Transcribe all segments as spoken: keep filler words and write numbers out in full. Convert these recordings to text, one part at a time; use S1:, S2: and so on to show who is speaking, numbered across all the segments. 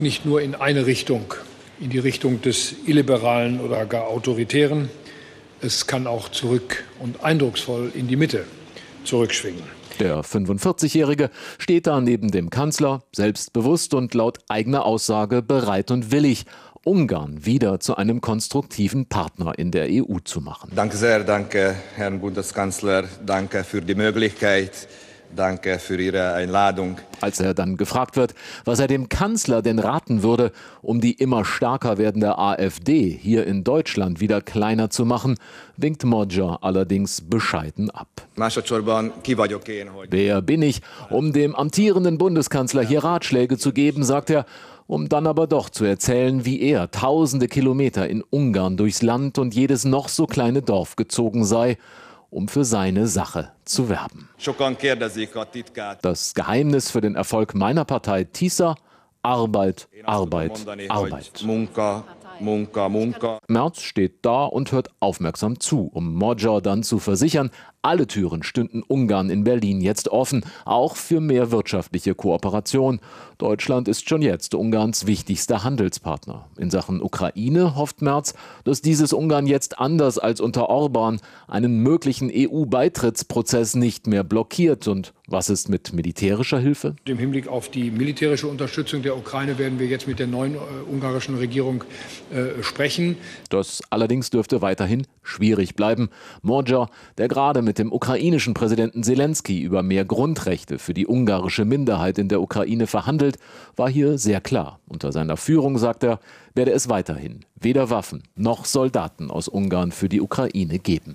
S1: Nicht nur in eine Richtung, in die Richtung des Illiberalen oder gar Autoritären. Es kann auch zurück und eindrucksvoll in die Mitte zurückschwingen.
S2: Der fünfundvierzigjährige steht da neben dem Kanzler, selbstbewusst und laut eigener Aussage bereit und willig, Ungarn wieder zu einem konstruktiven Partner in der E U zu machen.
S3: Danke sehr, danke, Herrn Bundeskanzler, danke für die Möglichkeit. Danke für Ihre Einladung.
S2: Als er dann gefragt wird, was er dem Kanzler denn raten würde, um die immer stärker werdende AfD hier in Deutschland wieder kleiner zu machen, winkt Magyar allerdings bescheiden ab. Wer bin ich, um dem amtierenden Bundeskanzler hier Ratschläge zu geben, sagt er, um dann aber doch zu erzählen, wie er tausende Kilometer in Ungarn durchs Land und jedes noch so kleine Dorf gezogen sei, um für seine Sache zu werben. Das Geheimnis für den Erfolg meiner Partei TISA: Arbeit, Arbeit, Arbeit. Merz steht da und hört aufmerksam zu, um Magyar dann zu versichern, alle Türen stünden Ungarn in Berlin jetzt offen, auch für mehr wirtschaftliche Kooperation. Deutschland ist schon jetzt Ungarns wichtigster Handelspartner. In Sachen Ukraine hofft Merz, dass dieses Ungarn jetzt anders als unter Orban einen möglichen E U-Beitrittsprozess nicht mehr blockiert. Und was ist mit militärischer Hilfe?
S1: Im Hinblick auf die militärische Unterstützung der Ukraine werden wir jetzt mit der neuen äh, ungarischen Regierung äh, sprechen.
S2: Das allerdings dürfte weiterhin schwierig bleiben. Magyar, der gerade mit dem ukrainischen Präsidenten Selenskyj über mehr Grundrechte für die ungarische Minderheit in der Ukraine verhandelt, war hier sehr klar. Unter seiner Führung, sagt er, werde es weiterhin weder Waffen noch Soldaten aus Ungarn für die Ukraine geben.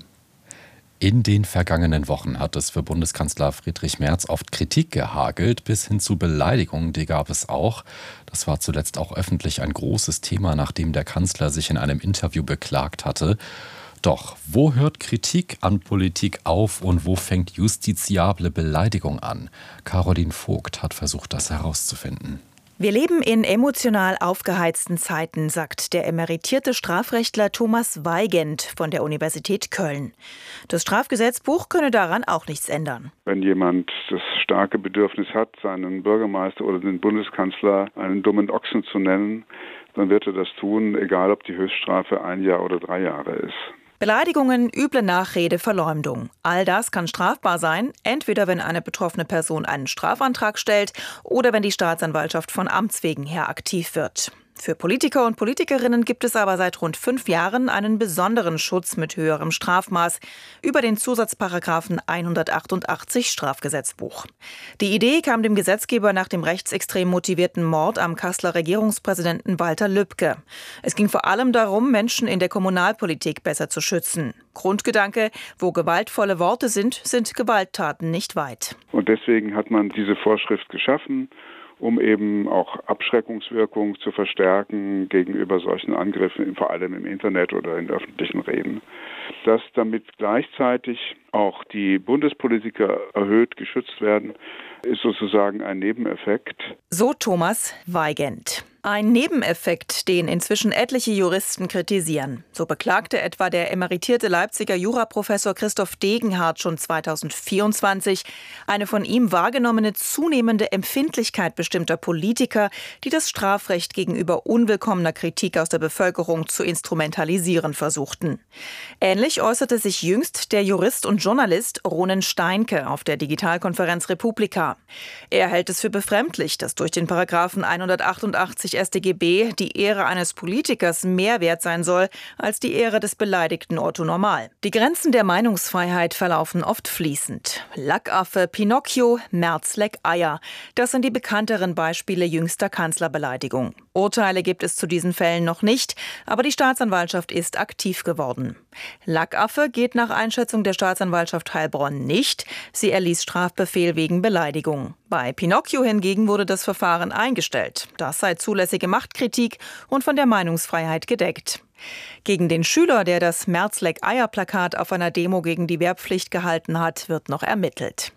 S4: In den vergangenen Wochen hat es für Bundeskanzler Friedrich Merz oft Kritik gehagelt, bis hin zu Beleidigungen, die gab es auch. Das war zuletzt auch öffentlich ein großes Thema, nachdem der Kanzler sich in einem Interview beklagt hatte. Doch wo hört Kritik an Politik auf und wo fängt justiziable Beleidigung an? Caroline Vogt hat versucht, das herauszufinden.
S5: Wir leben in emotional aufgeheizten Zeiten, sagt der emeritierte Strafrechtler Thomas Weigand von der Universität Köln. Das Strafgesetzbuch könne daran auch nichts ändern.
S6: Wenn jemand das starke Bedürfnis hat, seinen Bürgermeister oder den Bundeskanzler einen dummen Ochsen zu nennen, dann wird er das tun, egal ob die Höchststrafe ein Jahr oder drei Jahre ist.
S5: Beleidigungen, üble Nachrede, Verleumdung. All das kann strafbar sein, entweder wenn eine betroffene Person einen Strafantrag stellt oder wenn die Staatsanwaltschaft von Amts wegen her aktiv wird. Für Politiker und Politikerinnen gibt es aber seit rund fünf Jahren einen besonderen Schutz mit höherem Strafmaß über den Zusatzparagraphen hundertachtundachtzig Strafgesetzbuch. Die Idee kam dem Gesetzgeber nach dem rechtsextrem motivierten Mord am Kasseler Regierungspräsidenten Walter Lübcke. Es ging vor allem darum, Menschen in der Kommunalpolitik besser zu schützen. Grundgedanke: Wo gewaltvolle Worte sind, sind Gewalttaten nicht weit.
S6: Und deswegen hat man diese Vorschrift geschaffen, um eben auch Abschreckungswirkung zu verstärken gegenüber solchen Angriffen, vor allem im Internet oder in öffentlichen Reden. Dass damit gleichzeitig auch die Bundespolitiker erhöht geschützt werden, ist sozusagen ein Nebeneffekt.
S5: So Thomas Weigand. Ein Nebeneffekt, den inzwischen etliche Juristen kritisieren. So beklagte etwa der emeritierte Leipziger Juraprofessor Christoph Degenhardt schon zweitausendvierundzwanzig eine von ihm wahrgenommene zunehmende Empfindlichkeit bestimmter Politiker, die das Strafrecht gegenüber unwillkommener Kritik aus der Bevölkerung zu instrumentalisieren versuchten. Ähnlich äußerte sich jüngst der Jurist und Journalist Ronen Steinke auf der Digitalkonferenz Republika. Er hält es für befremdlich, dass durch den Paragraphen hundertachtundachtzig S t G B die Ehre eines Politikers mehr wert sein soll als die Ehre des beleidigten Otto Normal. Die Grenzen der Meinungsfreiheit verlaufen oft fließend. Lackaffe, Pinocchio, Merz leck Eier. Das sind die bekannteren Beispiele jüngster Kanzlerbeleidigung. Urteile gibt es zu diesen Fällen noch nicht, aber die Staatsanwaltschaft ist aktiv geworden. Lackaffe geht nach Einschätzung der Staatsanwaltschaft Heilbronn nicht. Sie erließ Strafbefehl wegen Beleidigung. Bei Pinocchio hingegen wurde das Verfahren eingestellt. Das sei zulässige Machtkritik und von der Meinungsfreiheit gedeckt. Gegen den Schüler, der das Merz-leck-Eier-Plakat auf einer Demo gegen die Wehrpflicht gehalten hat, wird noch ermittelt.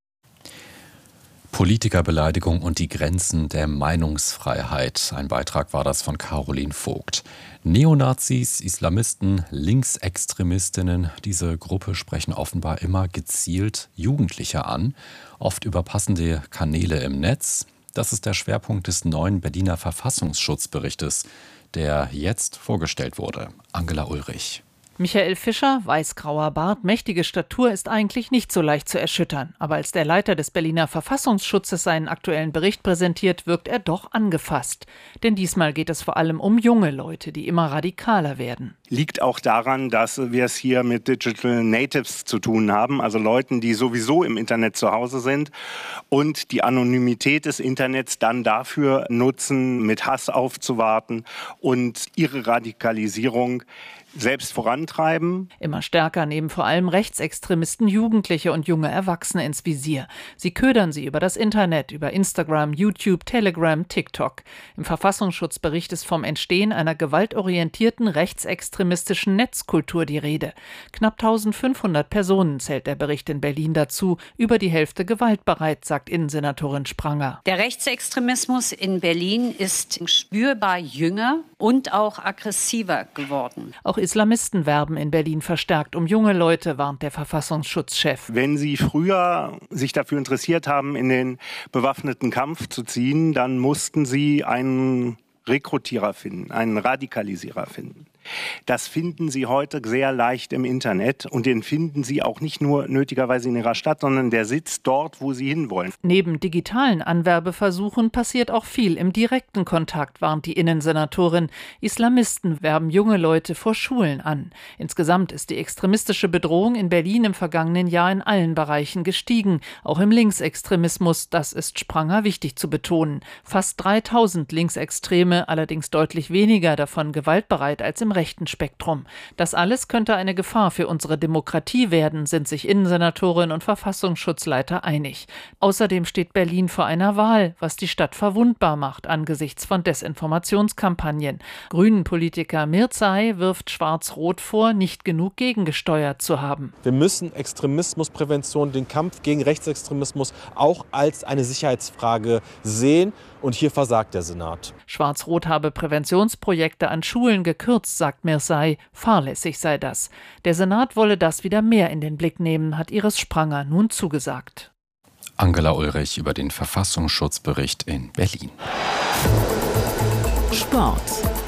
S4: Politikerbeleidigung und die Grenzen der Meinungsfreiheit. Ein Beitrag war das von Caroline Vogt. Neonazis, Islamisten, Linksextremistinnen, diese Gruppe sprechen offenbar immer gezielt Jugendliche an, oft über passende Kanäle im Netz. Das ist der Schwerpunkt des neuen Berliner Verfassungsschutzberichtes, der jetzt vorgestellt wurde. Angela Ulrich.
S7: Michael Fischer, weißgrauer Bart, mächtige Statur, ist eigentlich nicht so leicht zu erschüttern. Aber als der Leiter des Berliner Verfassungsschutzes seinen aktuellen Bericht präsentiert, wirkt er doch angefasst. Denn diesmal geht es vor allem um junge Leute, die immer radikaler werden.
S8: Liegt auch daran, dass wir es hier mit Digital Natives zu tun haben, also Leuten, die sowieso im Internet zu Hause sind und die Anonymität des Internets dann dafür nutzen, mit Hass aufzuwarten und ihre Radikalisierung selbst vorantreiben.
S7: Immer stärker nehmen vor allem Rechtsextremisten Jugendliche und junge Erwachsene ins Visier. Sie ködern sie über das Internet, über Instagram, YouTube, Telegram, TikTok. Im Verfassungsschutzbericht ist vom Entstehen einer gewaltorientierten rechtsextremistischen Netzkultur die Rede. Knapp eintausendfünfhundert Personen zählt der Bericht in Berlin dazu, über die Hälfte gewaltbereit, sagt Innensenatorin Spranger.
S9: Der Rechtsextremismus in Berlin ist spürbar jünger und auch aggressiver geworden.
S7: Auch Islamisten werben in Berlin verstärkt um junge Leute, warnt der Verfassungsschutzchef.
S8: Wenn Sie früher sich dafür interessiert haben, in den bewaffneten Kampf zu ziehen, dann mussten Sie einen Rekrutierer finden, einen Radikalisierer finden. Das finden Sie heute sehr leicht im Internet und den finden Sie auch nicht nur nötigerweise in Ihrer Stadt, sondern der sitzt dort, wo Sie hinwollen.
S7: Neben digitalen Anwerbeversuchen passiert auch viel im direkten Kontakt, warnt die Innensenatorin. Islamisten werben junge Leute vor Schulen an. Insgesamt ist die extremistische Bedrohung in Berlin im vergangenen Jahr in allen Bereichen gestiegen, auch im Linksextremismus. Das ist Spranger wichtig zu betonen. Fast dreitausend Linksextreme, allerdings deutlich weniger davon gewaltbereit als im rechten Spektrum. Das alles könnte eine Gefahr für unsere Demokratie werden, sind sich Innensenatorin und Verfassungsschutzleiter einig. Außerdem steht Berlin vor einer Wahl, was die Stadt verwundbar macht angesichts von Desinformationskampagnen. Grünen-Politiker Mirzay wirft Schwarz-Rot vor, nicht genug gegengesteuert zu haben.
S10: Wir müssen Extremismusprävention, den Kampf gegen Rechtsextremismus auch als eine Sicherheitsfrage sehen. Und hier versagt der Senat.
S7: Schwarz-Rot habe Präventionsprojekte an Schulen gekürzt, sagt Mirzay. Fahrlässig sei das. Der Senat wolle das wieder mehr in den Blick nehmen, hat Iris Spranger nun zugesagt.
S4: Angela Ulrich über den Verfassungsschutzbericht in Berlin.
S2: Sport.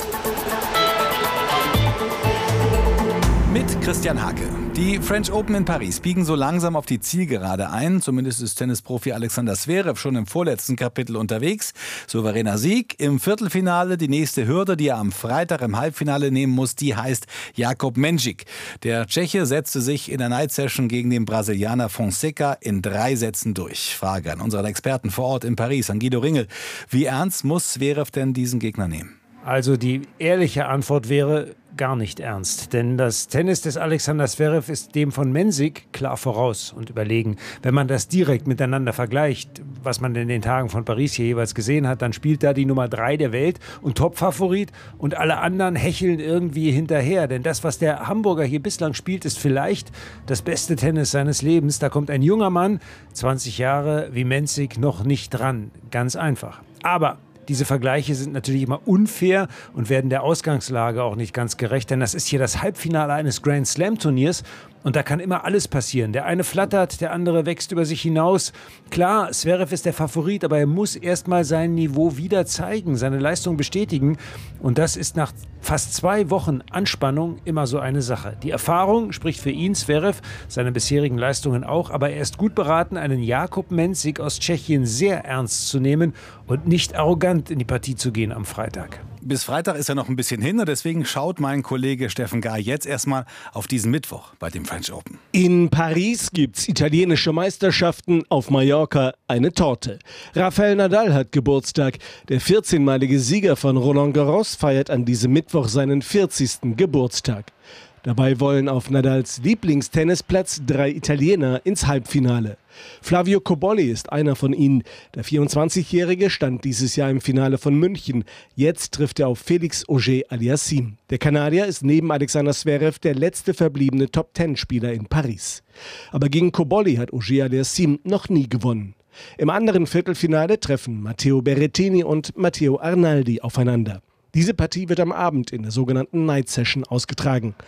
S11: Mit Christian Hake. Die French Open in Paris biegen so langsam auf die Zielgerade ein. Zumindest ist Tennisprofi Alexander Zverev schon im vorletzten Kapitel unterwegs. Souveräner Sieg im Viertelfinale. Die nächste Hürde, die er am Freitag im Halbfinale nehmen muss, die heißt Jakub Mensik. Der Tscheche setzte sich in der Night Session gegen den Brasilianer Fonseca in drei Sätzen durch. Frage an unseren Experten vor Ort in Paris, an Guido Ringel. Wie ernst muss Zverev denn diesen Gegner nehmen?
S12: Also die ehrliche Antwort wäre gar nicht ernst. Denn das Tennis des Alexander Zverev ist dem von Mensik klar voraus und überlegen. Wenn man das direkt miteinander vergleicht, was man in den Tagen von Paris hier jeweils gesehen hat, dann spielt da die Nummer drei der Welt und Topfavorit und alle anderen hecheln irgendwie hinterher. Denn das, was der Hamburger hier bislang spielt, ist vielleicht das beste Tennis seines Lebens. Da kommt ein junger Mann, zwanzig Jahre wie Mensik, noch nicht dran. Ganz einfach. Aber diese Vergleiche sind natürlich immer unfair und werden der Ausgangslage auch nicht ganz gerecht, denn das ist hier das Halbfinale eines Grand Slam Turniers und da kann immer alles passieren. Der eine flattert, der andere wächst über sich hinaus. Klar, Zverev ist der Favorit, aber er muss erstmal sein Niveau wieder zeigen, seine Leistung bestätigen und das ist nach fast zwei Wochen Anspannung immer so eine Sache. Die Erfahrung spricht für ihn, Zverev, seine bisherigen Leistungen auch, aber er ist gut beraten, einen Jakub Mensik aus Tschechien sehr ernst zu nehmen und nicht arrogant in die Partie zu gehen am Freitag.
S11: Bis Freitag ist ja noch ein bisschen hin und deswegen schaut mein Kollege Steffen Gahr jetzt erstmal auf diesen Mittwoch bei dem French Open.
S13: In Paris gibt's italienische Meisterschaften, auf Mallorca eine Torte. Rafael Nadal hat Geburtstag. Der vierzehnmalige Sieger von Roland Garros feiert an diesem Mittwoch seinen vierzigsten Geburtstag. Dabei wollen auf Nadals Lieblingstennisplatz drei Italiener ins Halbfinale. Flavio Cobolli ist einer von ihnen. Der vierundzwanzigjährige stand dieses Jahr im Finale von München. Jetzt trifft er auf Felix Auger-Aliassime. Der Kanadier ist neben Alexander Zverev der letzte verbliebene Top-Zehn-Spieler in Paris. Aber gegen Cobolli hat Auger-Aliassime noch nie gewonnen. Im anderen Viertelfinale treffen Matteo Berrettini und Matteo Arnaldi aufeinander. Diese Partie wird am Abend in der sogenannten Night Session ausgetragen.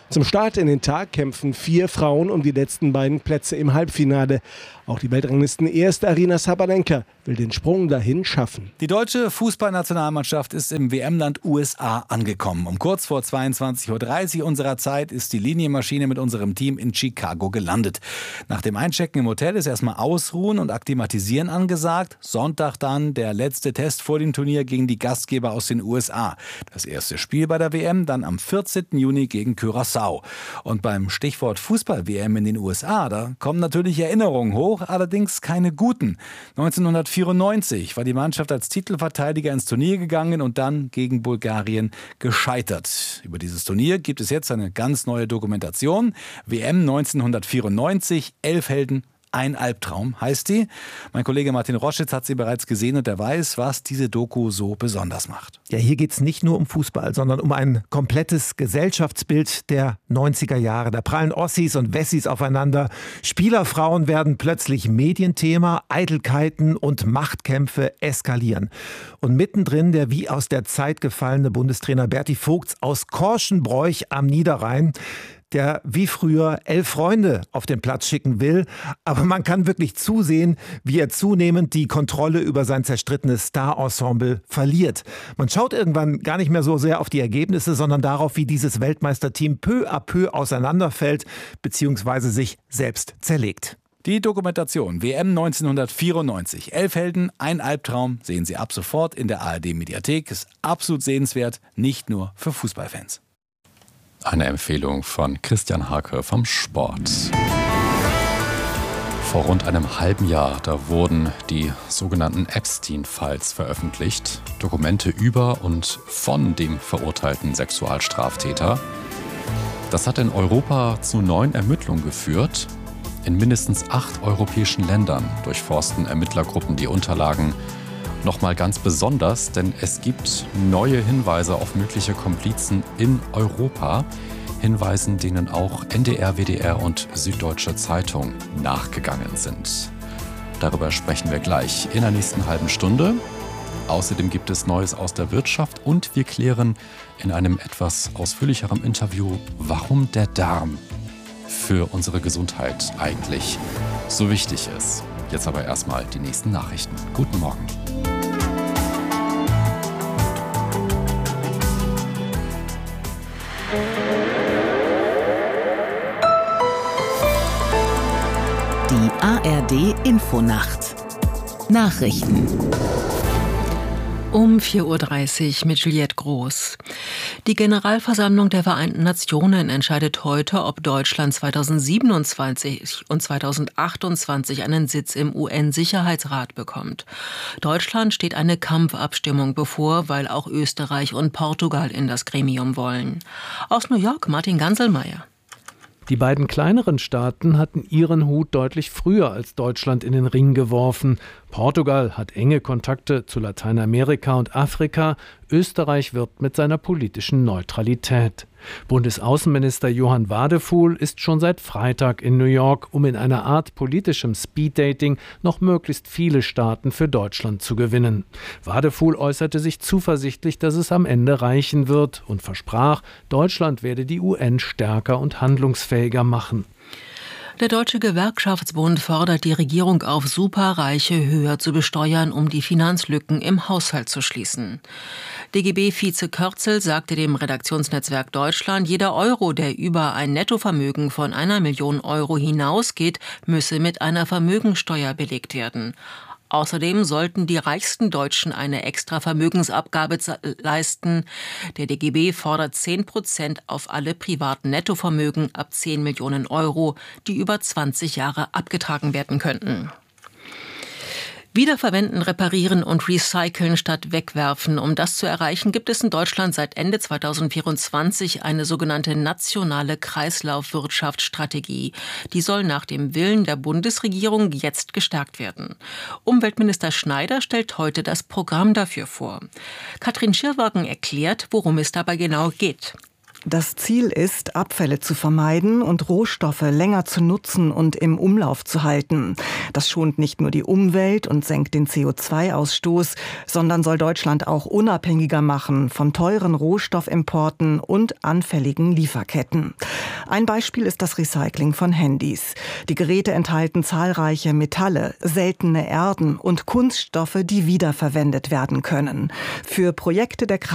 S13: Zum Start in den Tag kämpfen vier Frauen um die letzten beiden Plätze im Halbfinale. Auch die Weltranglisten-Erste Aryna Sabalenka will den Sprung dahin schaffen.
S11: Die deutsche Fußballnationalmannschaft ist im W M-Land U S A angekommen. Um kurz vor zweiundzwanzig Uhr dreißig unserer Zeit ist die Linienmaschine mit unserem Team in Chicago gelandet. Nach dem Einchecken im Hotel ist erstmal Ausruhen und Akklimatisieren angesagt. Sonntag dann der letzte Test vor dem Turnier gegen die Gastgeber aus den U S A. Das erste Spiel bei der W M dann am vierzehnten Juni gegen Curaçao. Und beim Stichwort Fußball-W M in den U S A, da kommen natürlich Erinnerungen hoch, allerdings keine guten. neunzehnhundertvierundneunzig war die Mannschaft als Titelverteidiger ins Turnier gegangen und dann gegen Bulgarien gescheitert. Über dieses Turnier gibt es jetzt eine ganz neue Dokumentation. W M neunzehnhundertvierundneunzig, elf Helden, ein Albtraum heißt die. Mein Kollege Martin Roschitz hat sie bereits gesehen und er weiß, was diese Doku so besonders macht.
S14: Ja, hier geht es nicht nur um Fußball, sondern um ein komplettes Gesellschaftsbild der neunziger Jahre. Da prallen Ossis und Wessis aufeinander. Spielerfrauen werden plötzlich Medienthema, Eitelkeiten und Machtkämpfe eskalieren. Und mittendrin der wie aus der Zeit gefallene Bundestrainer Berti Vogts aus Korschenbroich am Niederrhein, der wie früher elf Freunde auf den Platz schicken will. Aber man kann wirklich zusehen, wie er zunehmend die Kontrolle über sein zerstrittenes Star-Ensemble verliert. Man schaut irgendwann gar nicht mehr so sehr auf die Ergebnisse, sondern darauf, wie dieses Weltmeisterteam peu à peu auseinanderfällt bzw. sich selbst zerlegt.
S11: Die Dokumentation W M neunzehnhundertvierundneunzig. Elf Helden, ein Albtraum, sehen Sie ab sofort in der A R D-Mediathek. Ist absolut sehenswert, nicht nur für Fußballfans.
S4: Eine Empfehlung von Christian Hake vom Sport. Vor rund einem halben Jahr, da wurden die sogenannten Epstein-Files veröffentlicht. Dokumente über und von dem verurteilten Sexualstraftäter. Das hat in Europa zu neuen Ermittlungen geführt. In mindestens acht europäischen Ländern durchforsten Ermittlergruppen die Unterlagen. Nochmal ganz besonders, denn es gibt neue Hinweise auf mögliche Komplizen in Europa. Hinweisen, denen auch N D R, W D R und Süddeutsche Zeitung nachgegangen sind. Darüber sprechen wir gleich in der nächsten halben Stunde. Außerdem gibt es Neues aus der Wirtschaft und wir klären in einem etwas ausführlicheren Interview, warum der Darm für unsere Gesundheit eigentlich so wichtig ist. Jetzt aber erstmal die nächsten Nachrichten. Guten Morgen.
S15: Die A R D-Infonacht. Nachrichten.
S16: Um vier Uhr dreißig mit Juliette Groß. Die Generalversammlung der Vereinten Nationen entscheidet heute, ob Deutschland zweitausendsiebenundzwanzig und zweitausendachtundzwanzig einen Sitz im U N-Sicherheitsrat bekommt. Deutschland steht eine Kampfabstimmung bevor, weil auch Österreich und Portugal in das Gremium wollen. Aus New York Martin Ganselmeier.
S17: Die beiden kleineren Staaten hatten ihren Hut deutlich früher als Deutschland in den Ring geworfen. Portugal hat enge Kontakte zu Lateinamerika und Afrika. Österreich wirbt mit seiner politischen Neutralität. Bundesaußenminister Johann Wadefuhl ist schon seit Freitag in New York, um in einer Art politischem Speeddating noch möglichst viele Staaten für Deutschland zu gewinnen. Wadefuhl äußerte sich zuversichtlich, dass es am Ende reichen wird und versprach, Deutschland werde die U N stärker und handlungsfähiger machen.
S16: Der Deutsche Gewerkschaftsbund fordert die Regierung auf, Superreiche höher zu besteuern, um die Finanzlücken im Haushalt zu schließen. D G B-Vize Körzel sagte dem Redaktionsnetzwerk Deutschland, jeder Euro, der über ein Nettovermögen von einer Million Euro hinausgeht, müsse mit einer Vermögensteuer belegt werden. Außerdem sollten die reichsten Deutschen eine extra Vermögensabgabe leisten. Der D G B fordert zehn Prozent auf alle privaten Nettovermögen ab zehn Millionen Euro, die über zwanzig Jahre abgetragen werden könnten. Wiederverwenden, reparieren und recyceln statt wegwerfen. Um das zu erreichen, gibt es in Deutschland seit Ende zweitausendvierundzwanzig eine sogenannte nationale Kreislaufwirtschaftsstrategie. Die soll nach dem Willen der Bundesregierung jetzt gestärkt werden. Umweltminister Schneider stellt heute das Programm dafür vor. Katrin Schirwagen erklärt, worum es dabei genau geht.
S18: Das Ziel ist, Abfälle zu vermeiden und Rohstoffe länger zu nutzen und im Umlauf zu halten. Das schont nicht nur die Umwelt und senkt den C O zwei Ausstoß, sondern soll Deutschland auch unabhängiger machen von teuren Rohstoffimporten und anfälligen Lieferketten. Ein Beispiel ist das Recycling von Handys. Die Geräte enthalten zahlreiche Metalle, seltene Erden und Kunststoffe, die wiederverwendet werden können. Für Projekte der